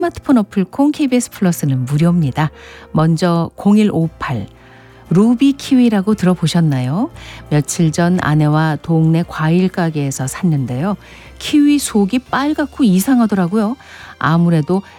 스마트폰 어플 콩 KBS 플러스는 무료입니다. 먼저 0158 루비 키위라고 들어보셨나요? 며칠 전 아내와 동네 과일 가게에서 샀는데요. 키위 속이 빨갛고 이상하더라고요. 아무래도